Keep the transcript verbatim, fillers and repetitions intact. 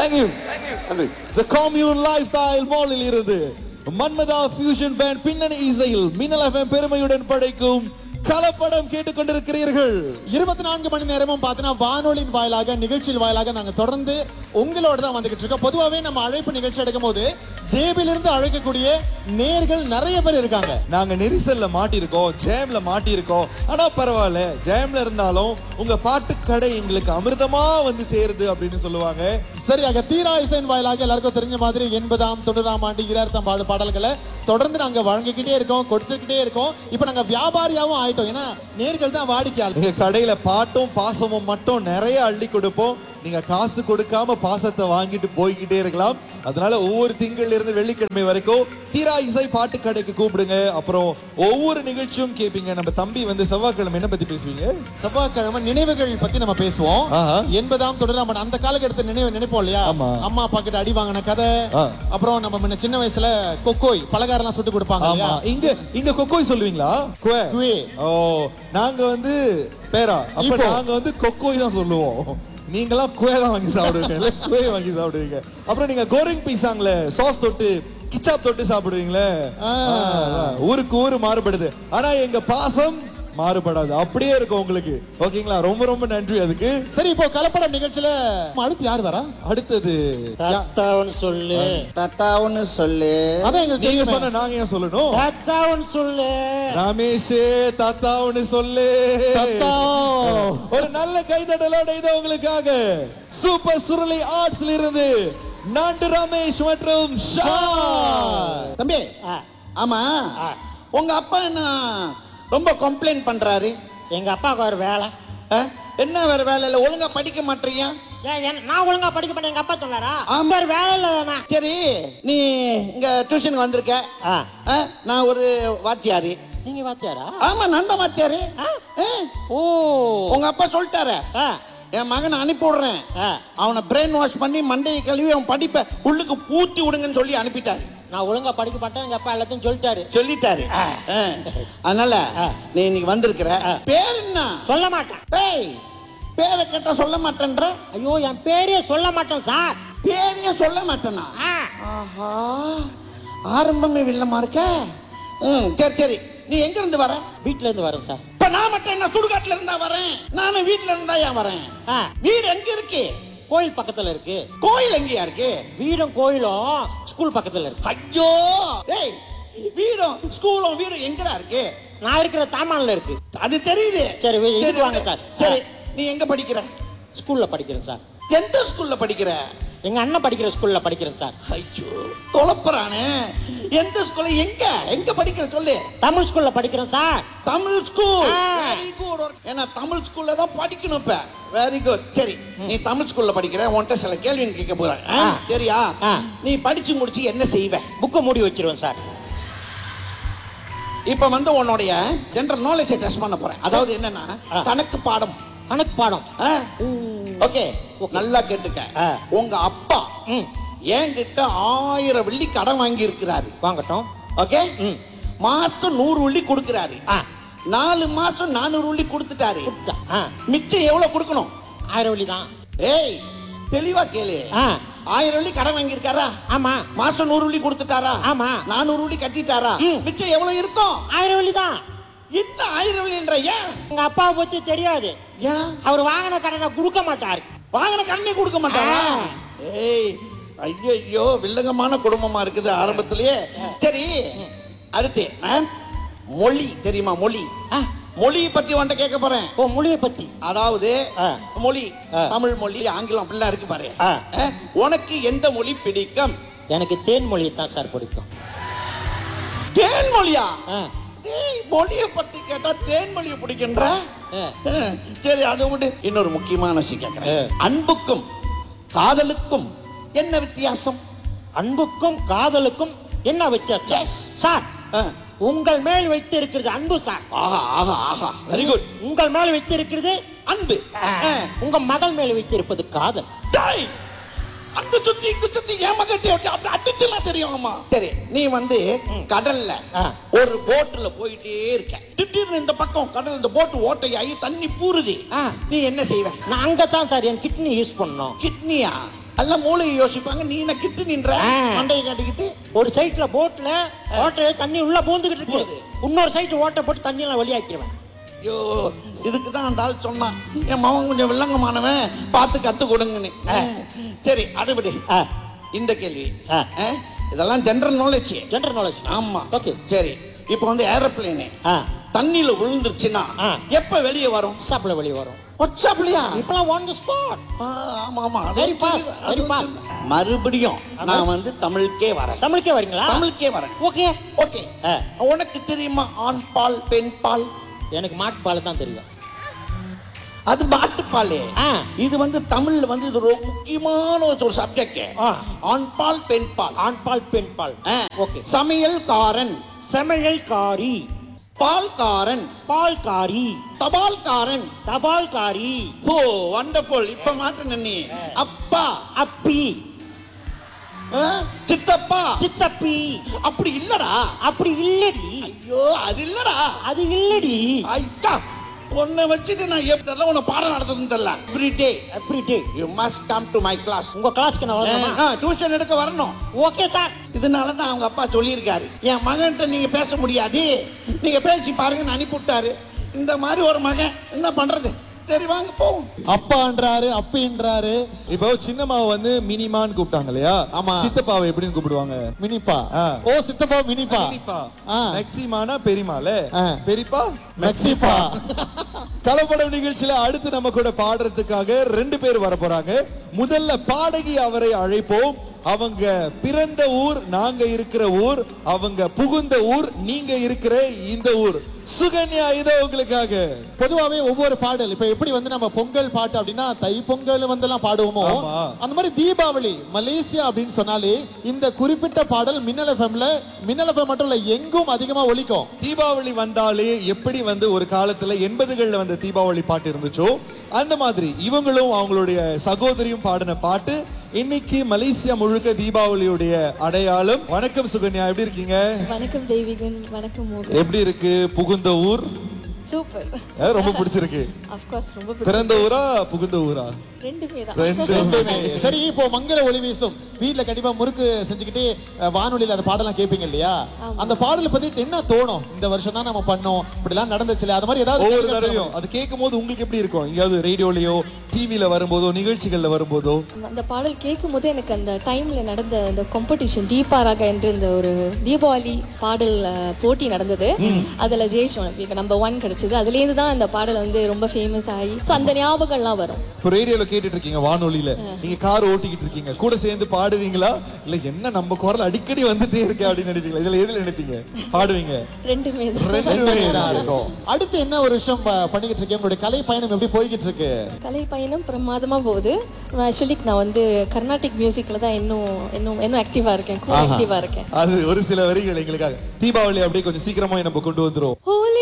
Thank you. The Commune Lifestyle மாலில் இருந்து மன்மதா fusion pant பின்னணி இசையில் மின்னல் எஃப்எம் பெருமையுடன் படைக்கும் கலப்படம் கேட்டுக்கொண்டிருக்கிறீர்கள். இருபத்தி நான்கு மணி நேரமும் பார்த்தீங்கன்னா வானொலியின் வாயிலாக நிகழ்ச்சியில் வாயிலாக நாங்க தொடர்ந்து உங்களோட தான் வந்துகிட்டு இருக்கோம். பொதுவாகவே நம்ம அழைப்பு நிகழ்ச்சி எடுக்கும் போது ஜேபிலிருந்து அழைக்கக்கூடிய நேர்கள் நிறைய பேர் இருக்காங்க. நாங்க நெரிசல்ல மாட்டிருக்கோம், ஜேம்ல மாட்டிருக்கோம். ஆனா பரவாயில்ல, ஜேம்ல இருந்தாலும் உங்க பாட்டு கடை எங்களுக்கு அமிர்தமா வந்து சேருது அப்படின்னு சொல்லுவாங்க. சரியாக தீரா இசையின் வாயிலாக எல்லாருக்கும் தெரிஞ்ச மாதிரி எண்பதாம் தொண்ணூறாம் ஆண்டு ஈராயிரத்தாம் ஆண்டு பாடல்களை தொடர்ந்து நாங்க வழங்கிக்கிட்டே இருக்கோம், கொடுத்துக்கிட்டே இருக்கோம். இப்ப நாங்க வியாபாரியாவும் ஆயிட்டோம். ஏன்னா நேர்கள் தான் வாடிக்கையாளர். எங்க கடையில பாட்டும் பாசமும் மட்டும் நிறைய அள்ளி கொடுப்போம். நீங்க காசு கொடுக்காம பாசத்தை வாங்கிட்டு போய்கிட்டே இருக்கலாம். அதனால ஒவ்வொரு திங்கள்ல இருந்து வெள்ளிக்கிழமை வரைக்கும் தீரா இசை பாட்டு கடைக்கு கூப்பிடுங்க. அப்புறம் ஒவ்வொரு நிகழ்ச்சியும் கேட்பீங்க. நம்ம தம்பி வந்து செவ்வாய்க்கிழமை என்ன பத்தி பேசுவீங்க? செவ்வாய்க்கிழமை நினைவுகள் பத்தி நம்ம பேசுவோம். எண்பதாம் தொடராம் அந்த காலகட்டத்தை நினைவு நினைப்போம் இல்லையா? அம்மா அப்பா கிட்ட அடி வாங்கின கதை, அப்புறம் நம்ம சின்ன வயசுல கொக்கோய் பலகாரம் சுட்டு கொடுப்பாங்க. இங்க இங்க கொக்கோய் சொல்லுவீங்களா? ஓ, நாங்க வந்து பேரா அப்ப நாங்க வந்து கொக்கோய் தான் சொல்லுவோம். நீங்களாம் குவே தான் வாங்கி சாப்பிடுவீங்க, குவே வாங்கி சாப்பிடுவீங்க. அப்புறம் நீங்க கோரிங் பீஸாங்களே சாஸ் தொட்டு கிச்சாப் தொட்டு சாப்பிடுவீங்களே. ஊருக்கு ஊரு மாறுபடுது, ஆனா எங்க பாசம் மாறுபடாது, அப்படியே இருக்கும் உங்களுக்கு. ஓகேங்களா? ரொம்ப ரொம்ப நன்றி அதுக்கு. சரி, இப்போ கலப்படம் நிகழ்ச்சியில அடுத்து யார் வரா? அடுத்தது தாத்தாவுன்னு சொல்லு. தாத்தாவுன்னு சொல்லு. அதான் எங்களுக்கு நீங்க சொன்ன நாங்க ஏன் சொல்லணும்? தாத்தாவுன்னு சொல்லு. ரமேஷே தாத்தாவுன்னு சொல்லு. ஒரு நல்ல கைதட்டலோட இது உங்களுக்காக சூப்பர் சுருளி ஆர்ட்ஸ்ல இருந்து நாண்டு ரமேஷ் மற்றும் ஷா. தம்பி, ஆமா உங்க அப்பா என்ன ரொம்ப கம்ப்ளைண்ட் பண்றாரு? எங்க அப்பாவுக்கு ஒரு வேலை. என்ன வேற வேலை இல்ல? ஒழுங்கா படிக்க மாட்டீங்க? நான் ஒழுங்கா படிக்க மாட்டேன், எங்க அப்பா சொன்னாரா? ஒரு வேலை இல்ல. சரி, நீ இங்க டியூஷன் வந்திருக்க, நான் ஒரு வாத்தியாரு. நீங்க வாத்தியாரா? ஆமா, நான் தான் வாத்தியாரு. ஓ, உங்க அப்பா சொல்லிட்டாரு என் மகனை அனுப்பி விடுறேன், அவனை பிரெயின் வாஷ் பண்ணி மண்டையை கழுவி அவன் படிப்பை உள்ளுக்கு பூத்தி விடுங்கன்னு சொல்லி அனுப்பிட்டாரு. நான் ஒழுங்கா படிக்க மாட்டேன், எங்க அப்பா எல்லாத்தையும் சொல்லிட்டாரு சொல்லிட்டாரு அதனால நீ இன்னைக்கு வந்திருக்கிற. பேர் என்ன? சொல்ல மாட்டேன். பேய் பேரை கேட்டா சொல்ல மாட்டேன்ற. ஐயோ, என் பேரே சொல்ல மாட்டேன் சார். பேரையே சொல்ல மாட்டேனா? ஆஹா, ஆரம்பமே வில்லமா இருக்க. ம், சரி சரி, நீ எங்க இருந்து வர? வீட்டுல இருந்து வரேன் சார். இப்ப நான் மட்டும் என்ன சுடுகாட்டுல இருந்தா வரேன்? நானும் வீட்டுல இருந்தா ஏன் வரேன்? வீடு எங்க இருக்கு? கோயில் பக்கத்துல இருக்கு. கோயில் எங்கயா இருக்கு? வீடும் கோயிலும் ஸ்கூல் பக்கத்துல இருக்கு. ஐயோ, டேய், வீடும் ஸ்கூலும் வீடும் எங்கடா இருக்கு? நான் இருக்கிற தாமான்ல இருக்கு. அது தெரியுது. சரி, வீட்டுக்கு வாங்க சார். சரி, நீ எங்க படிக்கிற? ஸ்கூல்ல படிக்கிறேன் சார். எந்த ஸ்கூல்ல படிக்கிற? எங்க அண்ணன் படிக்கிற ஸ்கூல்ல படிக்கிறேன் சார். ஐயோ, குழப்பறானே. எந்த ஸ்கூல்ல? எங்க எங்க படிக்கிற சொல்லு. தமிழ் ஸ்கூல்ல படிக்கிறேன் sir. Tamil school, very good. ஏன்னா தமிழ் ஸ்கூல்ல தான் படிக்கணும் இப்ப. Very good. சரி, நீ தமிழ் ஸ்கூல்ல படிக்கிற, உன்கிட்ட சில கேள்வி கேட்க போறேன். சரியா? நீ படிச்சு முடிச்சு என்ன செய்வ? புக்கை மூடி வச்சிருவேன் சார். இப்ப வந்து உன்னுடைய ஜெனரல் நாலேஜ் டெஸ்ட் பண்ண போறேன். அதாவது என்னன்னா கணக்கு பாடம். கணக்கு பாடம். ஓகே, நல்லா கேட்டுக்க. உங்க அப்பா என்கிட்ட ஆயிரம் வெள்ளி கடன் வாங்கி இருக்கிறாரு. வாங்கட்டும். ஓகே, மாசம் நூறு வெள்ளி கொடுக்கிறாரு. நாலு மாசம் நானூறு வெள்ளி கொடுத்துட்டாரு. மிச்சம் எவ்வளவு கொடுக்கணும்? ஆயிரம் வெள்ளி தான். ஏய், தெளிவா கேளு. ஆயிரம் வெள்ளி கடன் வாங்கி இருக்காரா? ஆமா. மாசம் நூறு வெள்ளி கொடுத்துட்டாரா? ஆமா. நானூறு வெள்ளி கட்டிட்டாரா? மிச்சம் எவ்வளவு இருக்கும்? ஆயிரம் வெள்ளி தான். என்ன ஆயிரம் வெள்ளின்ற? ஏன்? உங்க அப்பாவை பத்தி தெரியாது. ஏன்? அவர் வாங்கின கடனை கொடுக்க மாட்டாரு. வாங்கின கடனை கொடுக்க மாட்டாரா? ஏய், ஐயோ, வில்லங்கமான குடும்பமா இருக்குது ஆரம்பத்திலேயே. சரி, அடுத்து மொழி தெரியுமா? மொழி மொழியை பத்தி உன்கிட்ட கேட்க போறேன். ஓ, மொழியை பத்தி. அதாவது மொழி, தமிழ் மொழி, ஆங்கிலம் அப்படிலாம் இருக்கு பாரு. உனக்கு எந்த மொழி பிடிக்கும்? எனக்கு தேன் மொழியை தான் சார் பிடிக்கும். தேன் மொழியா? மொழியை பத்தி கேட்டா தேன் மொழியை பிடிக்கின்ற. சரி, அதை விட்டு இன்னொரு முக்கியமான விஷயம் கேட்கிறேன். அன்புக்கும் காதலுக்கும் என்ன வித்தியாசம்? அன்புக்கும் காதலுக்கும் என்ன வித்தியாசம் சார்? உங்கள் மேல் வைத்து இருக்கிறது அன்பு சார். ஆஹா ஆஹா ஆஹா, வெரி குட். உங்கள் மேல் வைத்து இருக்கிறது அன்பு. உங்க மகள் மேல் வைத்து இருப்பது காதல். அங்க சுத்தி இங்க சுத்தி ஏமாத்தி அப்படி அடிச்சுலாம் தெரியுமா? சரி, நீ வந்து கடல்ல ஒரு போட்ல போயிட்டே இருக்க, திடீர்னு இந்த பக்கம் கடல் இந்த போட்டு ஓட்டையாகி தண்ணி பூருது, நீ என்ன செய்வ? நான் அங்கதான் சார் என் கிட்னி யூஸ் பண்ணோம். கிட்னியா? எல்லாம் மூளையை யோசிப்பாங்க, நீ என்ன கிட்னின்ற மண்டையை காட்டிக்கிட்டு. ஒரு சைட்ல போட்ல ஓட்டையில தண்ணி உள்ள பூந்துகிட்டு இருக்கு, இன்னொரு சைடு ஓட்டை போட்டு தண்ணி எல்லாம் வெளியாக்கிடுவேன். ஐயோ, இதுக்கு தான் அந்த ஆள் சொன்னான், என் மகன் கொஞ்சம் வில்லங்கமானவன், பார்த்து கத்து கொடுங்கன்னு. சரி, அடுபடி இந்த கேள்வி, இதெல்லாம் ஜெனரல் நாலேஜ். General knowledge. ஆமா. ஓகே. சரி, இப்போ வந்து ஏரோப்ளேனு தண்ணியில விழுந்துருச்சுன்னா எப்ப வெளியே வரும்? வாட்ஸ்அப்ல வெளியே வரும். வாட்ஸ்அப்லயா? இப்பலாம் ஆன் தி ஸ்பாட். ஆமா ஆமா, வெரி ஃபாஸ்ட், வெரி ஃபாஸ்ட். மறுபடியும் நான் வந்து தமிழுக்கே வரேன். தமிழுக்கே வரீங்களா? தமிழுக்கே வரேன். Okay okay. உனக்கு தெரியுமா ஆண் பால் பெண் பால்? எனக்கு மாட்டு பால் தான் தெரியும். அது மாட்டுப்பாலே. இது வந்து தமிழ்ல வந்து இது ரொம்ப முக்கியமான ஒரு சப்ஜெக்ட். ஆண் பால் பெண் பால். ஆண் பால் பெண் பால். ஓகே. சமையல்காரன், சமையல்காரி. பால்காரன், பால்காரி. தபால்காரன், தபால்காரி. ஓ வண்டர்ஃபுல். இப்ப மாட்டு நீ. அப்பா, அப்பி. சித்தப்பா, சித்தப்பி. அப்படி இல்லடா. அப்படி இல்லடி. ஐயோ, அது இல்லடா. அது இல்லடி. ஐயா, உன்னை வச்சுட்டு நான் எப்படி உன்னை பாடம் நடத்துறதுன்னு தெரியல. Every day every day you must come to my class. உங்க கிளாஸ்க்கு நான் வரணுமா? டியூஷன் எடுக்க வரணும். Okay sir. இதனால தான் அவங்க அப்பா சொல்லியிருக்காரு, என் மகன்கிட்ட நீங்க பேச முடியாது, நீங்க பேசி பாருங்கன்னு அனுப்பிவிட்டாரு. இந்த மாதிரி ஒரு மகன் என்ன பண்றது? சரி வாங்க போவோம். அப்பான்றாரு, அப்பின்றாரு. இப்போ சின்னம்மாவை வந்து மினிமான்னு கூப்பிட்டாங்க இல்லையா? ஆமா. சித்தப்பாவை எப்படின்னு கூப்பிடுவாங்க? மினிப்பா. ஓ, சித்தப்பா மினிப்பா. மினிப்பா. மேக்ஸிமானா பெரியமால, பெரியப்பா மேக்ஸிப்பா. கலப்படம் நிகழ்ச்சியில அடுத்து நம்ம கூட பாடுறதுக்காக ரெண்டு பேர் வர போறாங்க. முதல்ல பாடகி, அவரை அழைப்போம். அவங்க பிறந்த ஊர், நாங்க இருக்கிற ஊர், அவங்க புகுந்த ஊர், நீங்க இருக்கிற இந்த ஊர். சுகன்யா, இதோ உங்களுக்காக. பொதுவாவே ஒவ்வொரு பாடல், இப்ப எப்படி வந்து நம்ம பொங்கல் பாட்டு அப்படின்னா தை பொங்கல் வந்து எல்லாம் பாடுவோமோ, அந்த மாதிரி தீபாவளி மலேசியா அப்படின்னு சொன்னாலே இந்த குறிப்பிட்ட பாடல் மின்னல் எஃப்எம்ல, மின்னல் எஃப்எம் மட்டும் இல்ல எங்கும் அதிகமா ஒலிக்கும். தீபாவளி வந்தாலே எப்படி வந்து ஒரு காலத்துல எண்பதுகள்ல வந்த தீபாவளி பாட்டு இருந்துச்சோ, அந்த மாதிரி இவங்களும் அவங்களுடைய சகோதரியும் பாடின பாட்டு இன்னைக்கு மலேசியா முழுக்க தீபாவளியுடைய அடையாளம். வணக்கம் சுகன்யா, எப்படி இருக்கீங்க? வணக்கம் தெய்வீகன். வணக்கம் மோகன். எப்படி இருக்கு புகுந்த ஊர்? சூப்பர். ரொம்ப பிடிச்சிருக்கு. ஆஃப் கோர்ஸ் ரொம்ப பிடிச்சிருக்கு. பிறந்த ஊரா புகுந்த ஊரா? ரெண்டுமே தான். ரெண்டுமே. சரி, இப்போ மங்கள ஒளி வீசும் வீட்ல கண்டிப்பா முறுக்கு செஞ்சுக்கிட்டே வானொலியில அந்த பாடலாம் கேட்பீங்க இல்லையா? அந்த பாடலை பத்தி என்ன தோணும்? இந்த வருஷம் தான் நம்ம பண்ணோம், இப்படிலாம் நடந்துச்சுல, அது மாதிரி ஏதாவது ஒவ்வொரு தடவையும் அது கேட்கும் போது உங்களுக்கு எப்படி இருக்கும்? எங்கேயாவது ரேடியோலயோ டிவில வரும்போதோ நிகழ்ச்சிகள்ல வரும்போதோ? அந்த பாடல் கேட்கும் போது எனக்கு அந்த டைம்ல நடந்த அந்த காம்படிஷன் தீபாராக என்று இந்த ஒரு தீபாவளி பாடல் போட்டி நடந்தது. அதுல ஜெயிச்சோம், நம்பர் ஒன் கிடைச்சது. அதுல இருந்து தான் அந்த பாடல் வந்து ரொம்ப ஃபேமஸ் ஆகி அந்த ஞாபகம்லாம் வரும். இப்போ ரேடியோல கேட்டுட்டு இருக்கீங்க, வானொலியில நீங்க கார் ஓட்டிக்கிட்டு இருக்கீங்க, கூட சேர்ந்து பாடுவீங்களா? இல்ல என்ன நம்ம குரல் அடிக்கடி வந்துட்டே இருக்கு அப்படின்னு நினைப்பீங்களா? இதுல எதுல நினைப்பீங்க? பாடுவீங்க? ரெண்டுமே ரெண்டுமே தான் இருக்கும். அடுத்து என்ன ஒரு விஷயம் பண்ணிக்கிட்டு இருக்கீங்க? உங்களுடைய கலை பயணம் எப்படி போய்கிட்டு இருக்கு? கலை பயணம் பிரமாதமா போகுது. ஆக்சுவலி நான் வந்து கர்நாடிக் மியூசிக்ல தான் இன்னும் இன்னும் இன்னும் ஆக்டிவா இருக்கேன், கூட ஆக்டிவா இருக்கேன். அது ஒரு சில வரிகள் எங்களுக்காக. தீபாவளி அப்படியே கொஞ்சம் சீக்கிரமா நம்ம கொண்டு வந்துரும்.